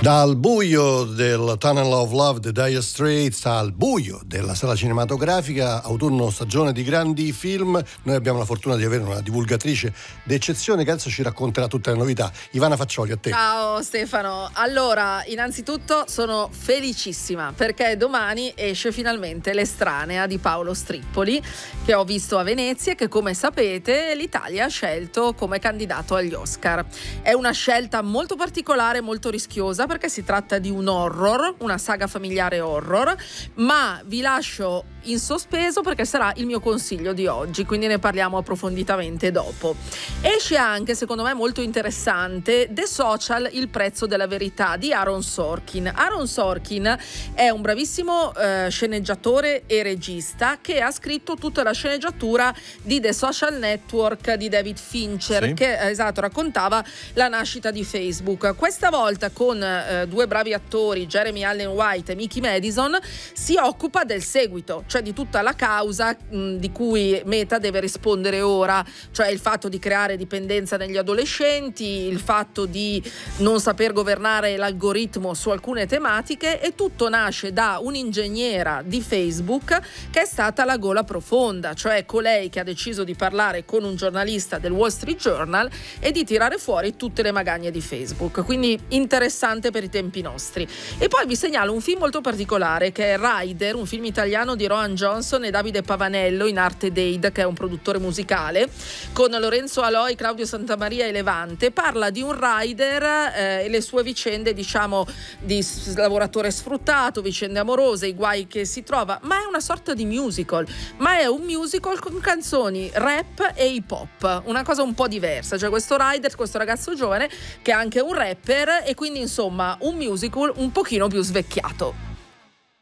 Dal buio del Tunnel of Love The Dire Straits al buio della sala cinematografica, autunno stagione di grandi film. Noi abbiamo la fortuna di avere una divulgatrice d'eccezione che adesso ci racconterà tutte le novità. Ivana Faccioli, a te. Ciao Stefano, allora innanzitutto sono felicissima perché domani esce finalmente L'Estranea di Paolo Strippoli, che ho visto a Venezia e che, come sapete, l'Italia ha scelto come candidato agli Oscar. È una scelta molto particolare, molto rischiosa, perché si tratta di un horror, una saga familiare horror, ma vi lascio in sospeso perché sarà il mio consiglio di oggi, quindi ne parliamo approfonditamente dopo. Esce anche, secondo me molto interessante, The Social, il prezzo della verità di Aaron Sorkin. Aaron Sorkin è un bravissimo sceneggiatore e regista che ha scritto tutta la sceneggiatura di The Social Network di David Fincher, sì, che raccontava la nascita di Facebook. Questa volta con due bravi attori, Jeremy Allen White e Mickey Madison, si occupa del seguito, cioè di tutta la causa di cui Meta deve rispondere ora, cioè il fatto di creare dipendenza negli adolescenti, il fatto di non saper governare l'algoritmo su alcune tematiche, e tutto nasce da un'ingegnera di Facebook che è stata la gola profonda, cioè colei che ha deciso di parlare con un giornalista del Wall Street Journal e di tirare fuori tutte le magagne di Facebook. Quindi interessante per i tempi nostri. E poi vi segnalo un film molto particolare che è Rider, un film italiano di Rohan Johnson e Davide Pavanello in arte Dade, che è un produttore musicale, con Lorenzo Aloi, Claudio Santamaria e Levante. Parla di un rider e le sue vicende, diciamo, di lavoratore sfruttato, vicende amorose, i guai che si trova, ma è una sorta di musical, ma è un musical con canzoni rap e hip hop, una cosa un po' diversa. Cioè questo rider, questo ragazzo giovane che è anche un rapper, e quindi insomma un musical un pochino più svecchiato.